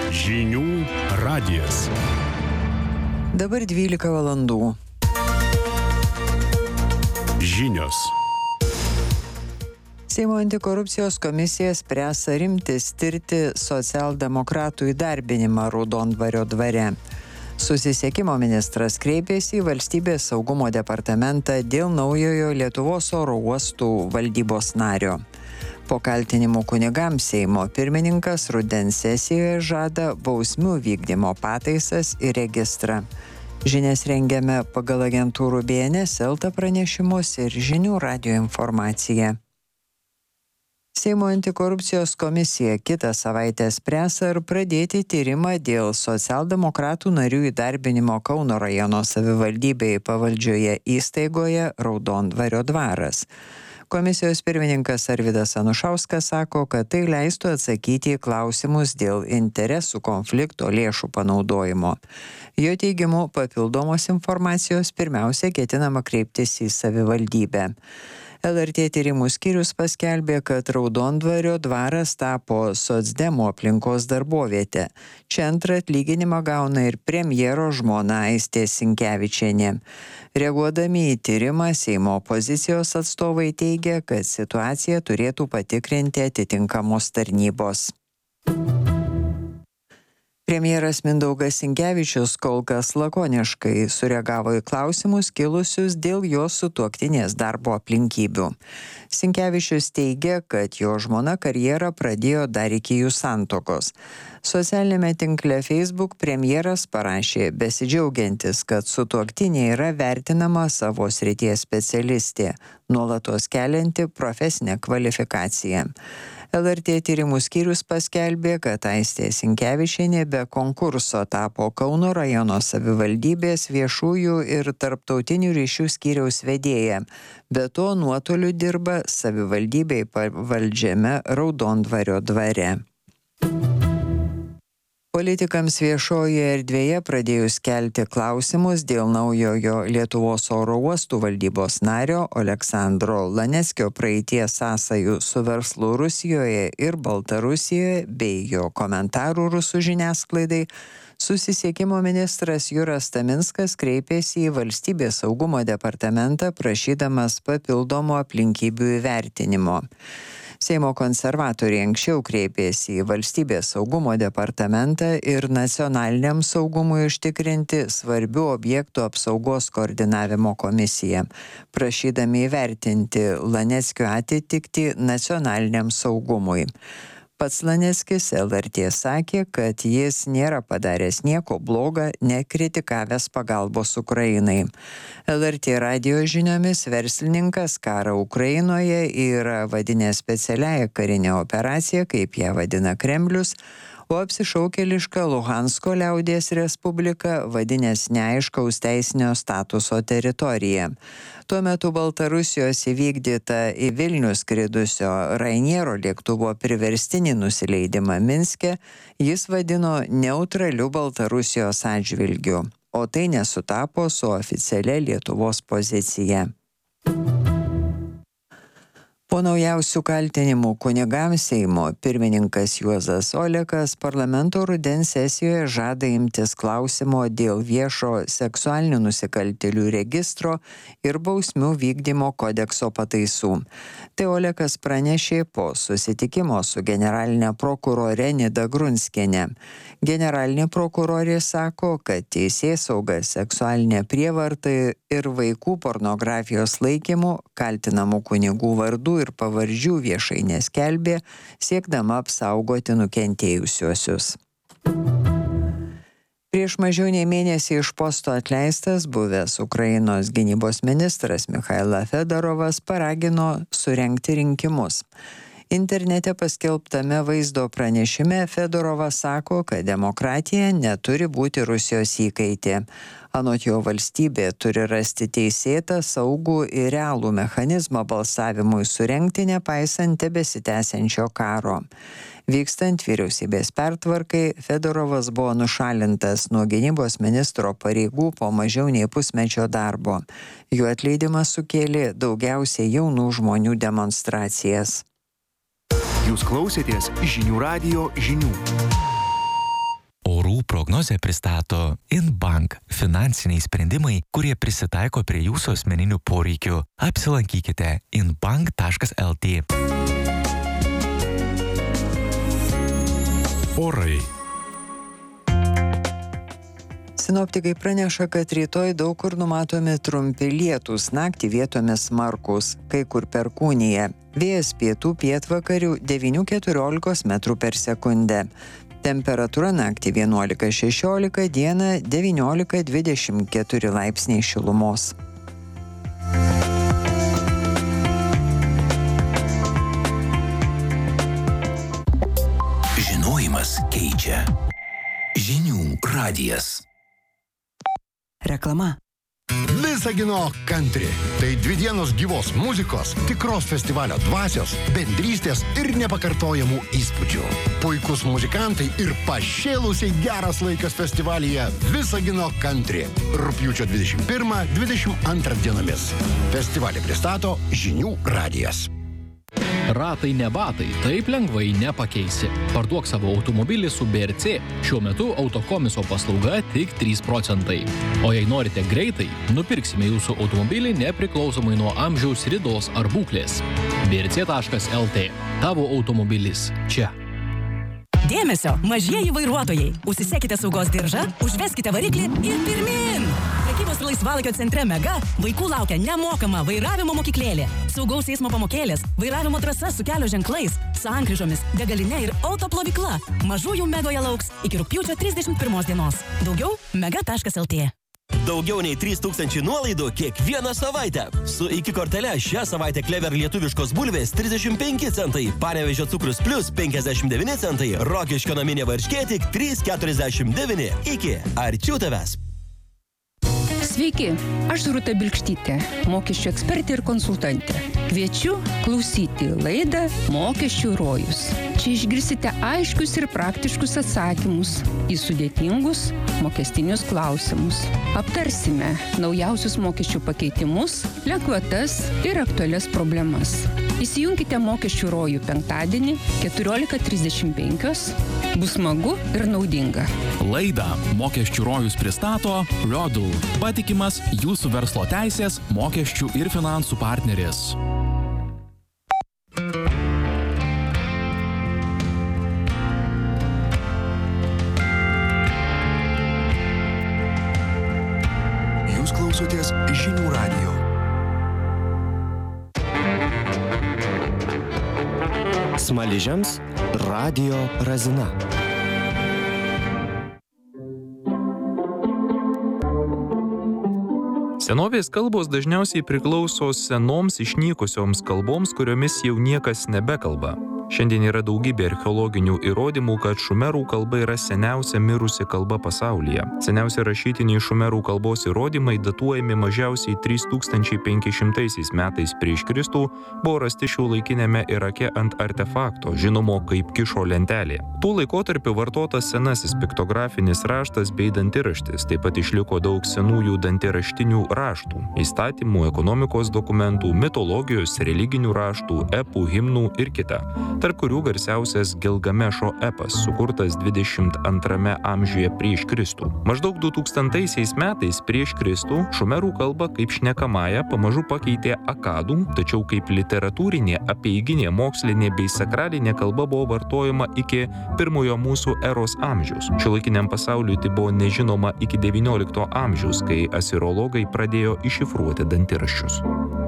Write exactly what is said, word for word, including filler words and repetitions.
Žinių radijas. Dabar dvylika valandų. Žinios. Seimo antikorupcijos komisija spręs ar imtis tirti socialdemokratų įdarbinimą Raudondvario dvare. Susisiekimo ministras kreipėsi į Valstybės saugumo departamentą dėl naujojo Lietuvos oro uostų valdybos nario. Po kaltinimų kunigams Seimo pirmininkas rudens sesijoje žada bausmių vykdymo pataisas į registrą. Žinias rengiame pagal agentūrų B N S L T pranešimus ir Žinių radijo informaciją. Seimo antikorupcijos komisija kitą savaitę spręs ar pradėti tyrimą dėl socialdemokratų narių įdarbinimo Kauno rajono savivaldybėje pavaldžioje įstaigoje Raudondvario dvaras. Komisijos pirmininkas Arvydas Anušauskas sako, kad tai leistų atsakyti į klausimus dėl interesų konflikto lėšų panaudojimo. Jo teigimu, papildomos informacijos pirmiausia ketinama kreiptis į savivaldybę. L R T tyrimų skyrius paskelbė, kad Raudondvario dvaras tapo socdemų aplinkos darbovietė. Čia antrą atlyginimą gauna ir premjero žmona Aistė Sinkevičienė. Reaguodami į tyrimą, Seimo opozicijos atstovai teigia, kad situaciją turėtų patikrinti atitinkamos tarnybos. Premjeras Mindaugas Sinkevičius kol kas lakoniškai sureagavo į klausimus kilusius dėl jo sutuoktinės darbo aplinkybių. Sinkevičius teigia, kad jo žmona karjerą pradėjo dar iki jų santuokos. Socialinėme tinkle Facebook premjeras parašė besidžiaugiantis, kad sutuoktinė yra vertinama savo srities specialistė, nuolatos kelianti profesinę kvalifikaciją. L R T tyrimų skyrius paskelbė, kad Aistė Sinkevičienė be konkurso tapo Kauno rajono savivaldybės viešųjų ir tarptautinių ryšių skyriaus vedėja. Be to nuotoliu dirba savivaldybei pavaldžiame Raudondvario dvare. Politikams viešojoje erdvėje pradėjus kelti klausimus dėl naujojo Lietuvos oro uostų valdybos nario Oleksandro Laneskio praeities sąsajų su verslu Rusijoje ir Baltarusijoje bei jo komentarų rusų žiniasklaidai, Susisiekimo ministras Juras Taminskas kreipėsi į Valstybės saugumo departamentą prašydamas papildomo aplinkybių įvertinimo. Seimo konservatoriai anksčiau kreipėsi į Valstybės saugumo departamentą ir nacionaliniam saugumui užtikrinti svarbių objektų apsaugos koordinavimo komisiją, prašydami įvertinti Laneskio atitiktį nacionaliniam saugumui. Pats Laneskis L R T sakė, kad jis nėra padaręs nieko bloga, nekritikavęs pagalbos Ukrainai. L R T radijo žiniomis verslininkas karą Ukrainoje yra vadinęs specialiąją karinę operaciją, kaip ją vadina Kremlius, o apsišaukėlišką Luhansko liaudies respubliką vadinęs neaiškaus teisinio statuso teritoriją. Tuo metu Baltarusijos įvykdyta į Vilnių skridusio Rainiero lėktuvo priverstinį nusileidimą Minske jis vadino neutraliu Baltarusijos atžvilgiu, o tai nesutapo su oficialia Lietuvos pozicija. Po naujausių kaltinimų kunigams Seimo pirmininkas Juozas Olekas parlamento rudens sesijoje žada imtis klausimo dėl viešo seksualinių nusikaltėlių registro ir bausmių vykdymo kodekso pataisų. Tai Olekas pranešė po susitikimo su generalinė prokurore Nida Grunskienė. Generalinė prokurorė sako, kad teisėsauga seksualinė prievarta ir vaikų pornografijos laikymų kaltinamų kunigų vardų ir pavardžių viešai neskelbė, siekdama apsaugoti nukentėjusiuosius. Prieš mažiau nei mėnesį iš posto atleistas buvęs Ukrainos gynybos ministras Michaila Fedorovas paragino surengti rinkimus. Internete paskelbtame vaizdo pranešime Fedorovas sako, kad demokratija neturi būti Rusijos įkaitė. Anot jo valstybė turi rasti teisėtą, saugų ir realų mechanizmą balsavimui surengti, nepaisant tebesitęsiančio karo. Vykstant vyriausybės pertvarkai, Fedorovas buvo nušalintas nuo gynybos ministro pareigų po mažiau nei pusmečio darbo. Jų atleidimas sukėlė daugiausiai jaunų žmonių demonstracijas. Jūs klausėtės Žinių radijo žinių. prognozę pristato InBank – finansiniai sprendimai, kurie prisitaiko prie jūsų asmeninių poreikių. Apsilankykite inbank taškas lt. Orai. Sinoptikai praneša, kad rytoj daug kur numatomi trumpi lietūs, naktį vietomis smarkūs, kai kur perkūnija. Vėjas pietų pietvakarių devyni keturiolika metrų per sekundę. Temperatūra naktį vienuolika šešiolika, dieną devyniolika dvidešimt keturi laipsniai šilumos. Žinojimas keičia. Žinių radijas. Reklama. Visagino country. Tai dvi dienos gyvos muzikos, tikros festivalio dvasios, bendrystės ir nepakartojamų įspūdžių. Puikus muzikantai ir pašėlusiai geras laikas festivalyje Visagino country. Rugpjūčio dvidešimt pirmą dvidešimt antrą dienomis. Festivalį pristato Žinių radijas. Ratai ne batai, taip lengvai nepakeisi. Parduok savo automobilį su B R C. Šiuo metu autokomiso paslauga tik trys procentai. O jei norite greitai, nupirksime jūsų automobilį nepriklausomai nuo amžiaus, ridos ar būklės. B R C taškas L T. Tavo automobilis čia. Dėmesio, mažieji vairuotojai. Užsisekite saugos diržą, užveskite variklį ir pirmin. Prekybos ir laisvalaikio centre Mega vaikų laukia nemokama vairavimo mokyklėlė, saugaus eismo pamokėlės, vairavimo trasa su kelio ženklais, sankryžomis, degaline ir autoplovykla. Mažųjų Megoje lauks iki rugpjūčio trisdešimt pirmos dienos. Daugiau mega taškas L T. Daugiau nei trys tūkstančiai nuolaidų kiekvieną savaitę. Su iki kortele šią savaitę Clever lietuviškos bulvės trisdešimt penki centai, Panevėžio cukrus plus penkiasdešimt devyni centai, Rokiškio naminė varškė tik trys keturiasdešimt devyni. Iki arčiau tavęs. Sveiki, aš Rūta Bilkštytė, mokesčių ekspertė ir konsultantė. Kviečiu klausyti laidą Mokesčių rojus. Čia išgirsite aiškius ir praktiškus atsakymus į sudėtingus mokestinius klausimus. Aptarsime naujausius mokesčių pakeitimus, lengvatas ir aktualias problemas. Įsijunkite Mokesčių rojų penktadienį keturiolika trisdešimt penkios. Bus smagu ir naudinga. Laidą Mokesčių rojus pristato Rodl, patikimas jūsų verslo teisės, mokesčių ir finansų partneris. Jūs klausotės Žinių radijo. Smaližiams Radio Razina. Senovės kalbos dažniausiai priklauso senoms išnykusioms kalboms, kuriomis jau niekas nebekalba. Šiandien yra daugybė archeologinių įrodymų, kad šumerų kalba yra seniausia mirusi kalba pasaulyje. Seniausi rašytiniai šumerų kalbos įrodymai datuojami mažiausiai trys tūkstančiai penki šimtai metais prieš Kristų, buvo rasti šiuolaikiniame Irake ant artefakto, žinomo kaip kišo lentelė. Tuo laikotarpiu vartotas senasis piktografinis raštas bei dantiraštis, taip pat išliko daug senųjų dantiraštinių raštų, įstatymų, ekonomikos dokumentų, mitologijos, religinių raštų, epų, himnų ir kita. Tarp kurių garsiausias Gilgamešo epas, sukurtas dvidešimt antrame amžiuje prieš Kristų. Maždaug du tūkstantaisiais metais prieš Kristų šumerų kalba kaip šnekamąją pamažu pakeitė akadų, tačiau kaip literatūrinė, apeiginė, mokslinė bei sakralinė kalba buvo vartojama iki pirmojo mūsų eros amžiaus. Šiuolaikiniam pasauliui tai buvo nežinoma iki devyniolikto amžiaus, kai asirologai pradėjo iššifruoti dantiraščius.